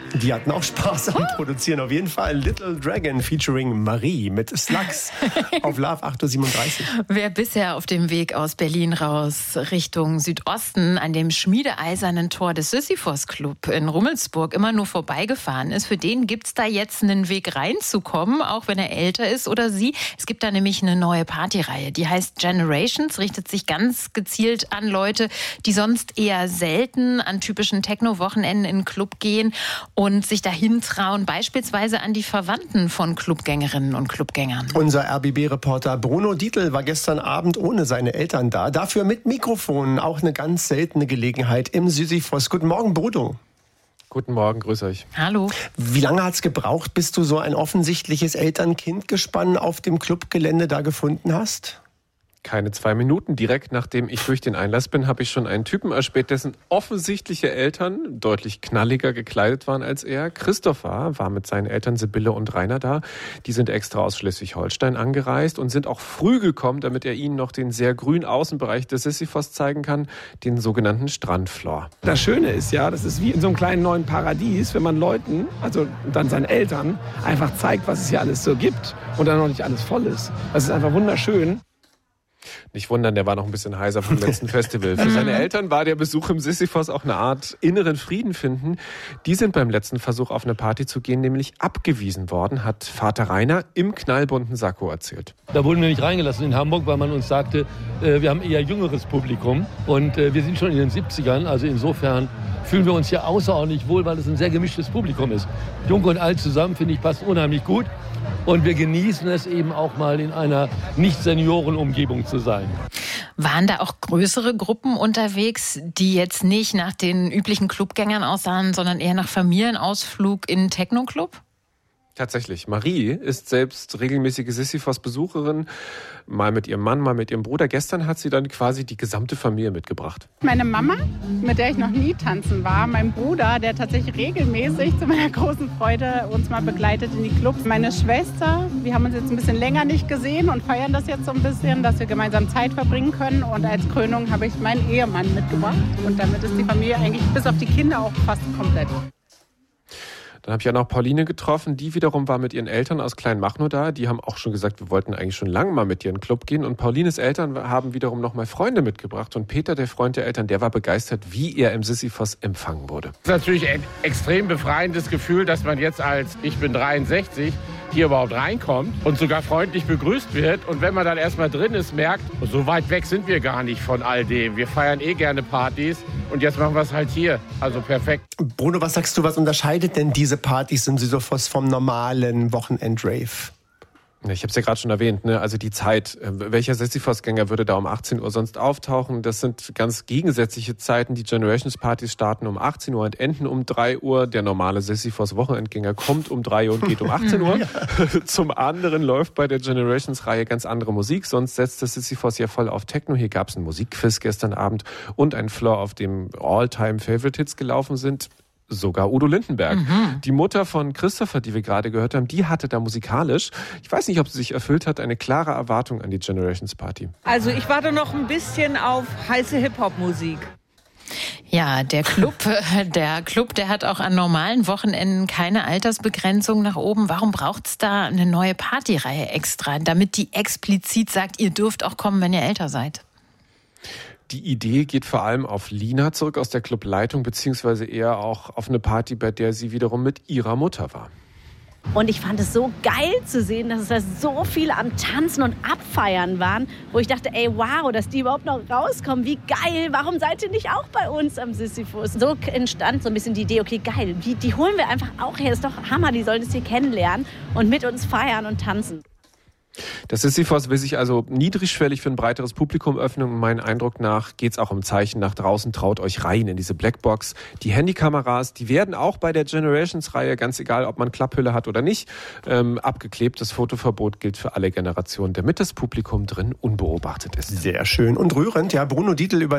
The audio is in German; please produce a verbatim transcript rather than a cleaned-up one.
Die hatten auch Spaß am Produzieren. Auf jeden Fall Little Dragon featuring Marie mit Slugs auf Love acht Uhr siebenunddreißig. Wer bisher auf dem Weg aus Berlin raus Richtung Südosten an dem schmiedeeisernen Tor des Sisyphos Club in Rummelsburg immer nur vorbeigefahren ist, für den gibt's da jetzt einen Weg reinzukommen, auch wenn er älter ist oder sie. Es gibt da nämlich eine neue Partyreihe, die heißt Generations, richtet sich ganz gezielt an Leute, die sonst eher selten an typischen Techno-Wochenenden in den Club gehen und sich dahin trauen, beispielsweise an die Verwandten von Clubgängerinnen und Clubgängern. Unser R B B-Reporter Bruno Dietl war gestern Abend ohne seine Eltern da, dafür mit Mikrofon, auch eine ganz seltene Gelegenheit im Sisyphos. Guten Morgen, Bruno. Guten Morgen, grüß euch. Hallo. Wie lange hat es gebraucht, bis du so ein offensichtliches Eltern-Kind-Gespann auf dem Clubgelände da gefunden hast? Keine zwei Minuten. Direkt nachdem ich durch den Einlass bin, habe ich schon einen Typen erspäht, dessen offensichtliche Eltern deutlich knalliger gekleidet waren als er. Christopher war mit seinen Eltern Sibylle und Rainer da. Die sind extra aus Schleswig-Holstein angereist und sind auch früh gekommen, damit er ihnen noch den sehr grünen Außenbereich des Sisyphos zeigen kann, den sogenannten Strandfloor. Das Schöne ist ja, das ist wie in so einem kleinen neuen Paradies, wenn man Leuten, also dann seinen Eltern, einfach zeigt, was es hier alles so gibt und dann noch nicht alles voll ist. Das ist einfach wunderschön. Nicht wundern, der war noch ein bisschen heiser vom letzten Festival. Für seine Eltern war der Besuch im Sisyphos auch eine Art inneren Frieden finden. Die sind beim letzten Versuch auf eine Party zu gehen nämlich abgewiesen worden, hat Vater Rainer im knallbunten Sakko erzählt. Da wurden wir nicht reingelassen in Hamburg, weil man uns sagte, äh, wir haben eher jüngeres Publikum und äh, wir sind schon in den siebzigern, also insofern fühlen wir uns hier außerordentlich wohl, weil es ein sehr gemischtes Publikum ist. Jung und alt zusammen, finde ich, passt unheimlich gut. Und wir genießen es eben auch mal in einer Nicht-Senioren-Umgebung zu sein. Waren da auch größere Gruppen unterwegs, die jetzt nicht nach den üblichen Clubgängern aussahen, sondern eher nach Familienausflug in einen Techno-Club? Tatsächlich. Marie ist selbst regelmäßige Sisyphos-Besucherin, mal mit ihrem Mann, mal mit ihrem Bruder. Gestern hat sie dann quasi die gesamte Familie mitgebracht. Meine Mama, mit der ich noch nie tanzen war, mein Bruder, der tatsächlich regelmäßig zu meiner großen Freude uns mal begleitet in die Clubs. Meine Schwester, wir haben uns jetzt ein bisschen länger nicht gesehen und feiern das jetzt so ein bisschen, dass wir gemeinsam Zeit verbringen können. Und als Krönung habe ich meinen Ehemann mitgebracht. Und damit ist die Familie eigentlich bis auf die Kinder auch fast komplett. Dann habe ich ja noch Pauline getroffen, die wiederum war mit ihren Eltern aus Kleinmachnow da. Die haben auch schon gesagt, wir wollten eigentlich schon lange mal mit ihr in den Club gehen. Und Paulines Eltern haben wiederum noch mal Freunde mitgebracht. Und Peter, der Freund der Eltern, der war begeistert, wie er im Sisyphos empfangen wurde. Es ist natürlich ein extrem befreiendes Gefühl, dass man jetzt als, ich bin dreiundsechzig, hier überhaupt reinkommt und sogar freundlich begrüßt wird. Und wenn man dann erstmal drin ist, merkt, so weit weg sind wir gar nicht von all dem. Wir feiern eh gerne Partys und jetzt machen wir es halt hier. Also perfekt. Bruno, was sagst du, was unterscheidet denn diese Partys im Sisyphos vom normalen Wochenend-Rave? Ich habe es ja gerade schon erwähnt, ne? Also die Zeit, welcher Sisyphos-Gänger würde da um achtzehn Uhr sonst auftauchen? Das sind ganz gegensätzliche Zeiten. Die Generations-Partys starten um achtzehn Uhr und enden um drei Uhr. Der normale Sisyphos-Wochenendgänger kommt um drei Uhr und geht um achtzehn Uhr. Ja. Zum anderen läuft bei der Generations-Reihe ganz andere Musik. Sonst setzt das Sisyphos ja voll auf Techno. Hier gab es einen Musikquiz gestern Abend und einen Floor, auf dem All-Time-Favorite-Hits gelaufen sind. Sogar Udo Lindenberg. Mhm. Die Mutter von Christopher, die wir gerade gehört haben, die hatte da musikalisch, ich weiß nicht, ob sie sich erfüllt hat, eine klare Erwartung an die Generations Party. Also ich warte noch ein bisschen auf heiße Hip-Hop-Musik. Ja, der Club, der Club, der hat auch an normalen Wochenenden keine Altersbegrenzung nach oben. Warum braucht's da eine neue Partyreihe extra, damit die explizit sagt, ihr dürft auch kommen, wenn ihr älter seid? Die Idee geht vor allem auf Lina zurück aus der Clubleitung, beziehungsweise eher auch auf eine Party, bei der sie wiederum mit ihrer Mutter war. Und ich fand es so geil zu sehen, dass es da so viele am Tanzen und Abfeiern waren, wo ich dachte, ey, wow, dass die überhaupt noch rauskommen, wie geil, warum seid ihr nicht auch bei uns am Sisyphos? So entstand so ein bisschen die Idee, okay, geil, die, die holen wir einfach auch her, ist doch Hammer, die sollen es hier kennenlernen und mit uns feiern und tanzen. Das Sisyphos will sich also niedrigschwellig für ein breiteres Publikum öffnen. Und meinem Eindruck nach geht es auch um Zeichen nach draußen. Traut euch rein in diese Blackbox. Die Handykameras, die werden auch bei der Generations-Reihe, ganz egal, ob man Klapphülle hat oder nicht, ähm, abgeklebt. Das Fotoverbot gilt für alle Generationen, damit das Publikum drin unbeobachtet ist. Sehr schön und rührend. Ja, Bruno Dietl über